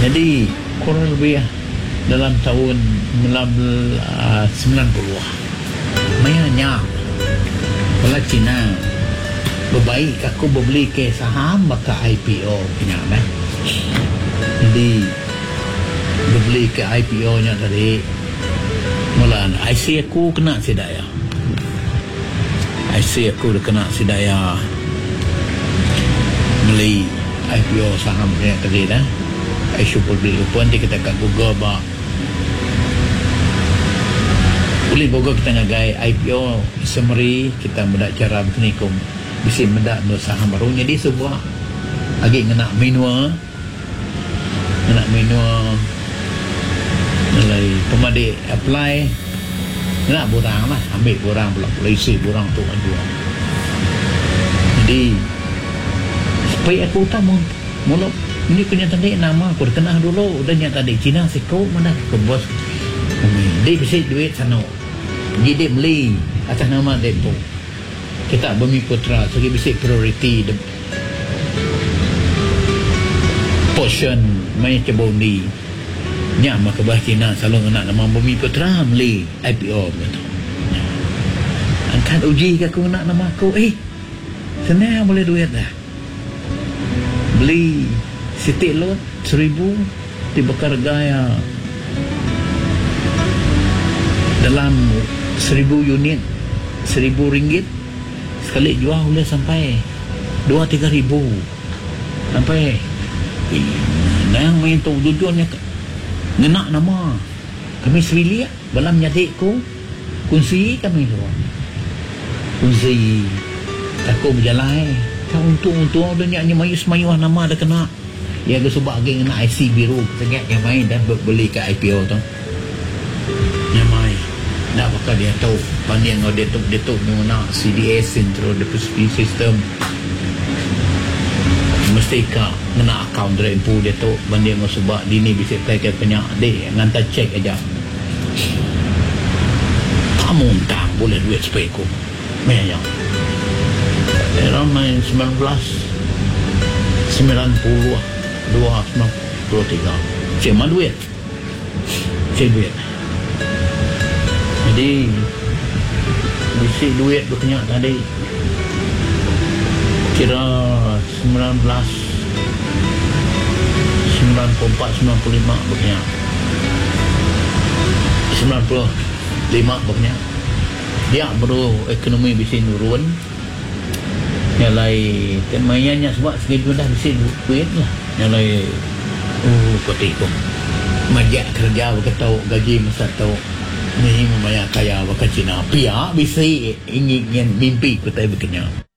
Jadi kurang lebih dalam tahun 90 mayanya kalau Cina berbaik aku berbeli ke saham maka IPO punya kan. Jadi berbeli ke IPO nya tadi mula IC aku kena sidaya. IC aku dah kena sidaya beli IPO saham punya tadi dah. Isu publik pun kita kat Google bah. Boleh Google kita ngagai IPO summary kita mendak cara begini kum bisa mendak no saham baru jadi sebuah lagi ngena manual nilai pemadi apply nak borang lah ambil borang pula polisi borang tu jual. Jadi supaya aku tahu mula ini punya tadi nama aku kenal dulu udah nyata tadi Cina siko mana ke bos dia bisa duit sana jadi beli atas nama depo kita Bumi Putra segi bisa priority portion main ceboni nyama ke bahasa Cina selalu nak nama Bumi Putra beli IPO betul angkat uji ke aku nak nama aku senang boleh duit dah beli City Lot 1000 dibakar gaya dalam 1000 unit 1000 ringgit sekali jual boleh sampai 2-3 ribu sampai yang main tu tujuannya ngenak nama kami sebilik dalam nyadik ku kunci kami tu kunci aku berjalan kau untung dia nyanyi mayu-mayu nama dah kena ya ke sebab lagi nak IC biru sangat yang main dah beli ke IPO tu yang main dah bakal dia tahu banding kalau dia tu guna CDS Central Depository System mesti ka kena account rempu dia tu banding kalau sebab dini bisa apply ke banyak dia ngantar cek aja kamu tak boleh duit supaya aku memang around 1990 293 cik mana duit jadi bisik duit berkenyak tadi kira 94-95 berkenyak 95 berkenyak dia baru ekonomi bisik nurun yang lain kan mainnya sebab segitu dah bisik duit lah yang lain kotik pun majak kerja berkata gaji masa tahu ni memang kaya bakal Cina pihak bisa ingin mimpi kita berkenyak